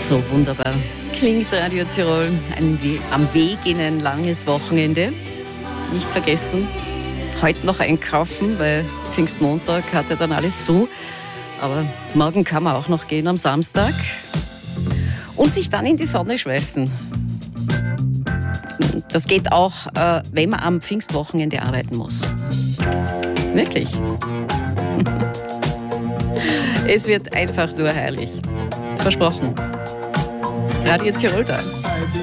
So wunderbar klingt Radio Tirol. Am Weg in ein langes Wochenende. Nicht vergessen, heute noch einkaufen, weil Pfingstmontag hat ja dann alles zu. Aber morgen kann man auch noch gehen am Samstag. Und sich dann in die Sonne schweißen. Das geht auch, wenn man am Pfingstwochenende arbeiten muss. Wirklich. Es wird einfach nur herrlich. Versprochen. Radio Tirol da.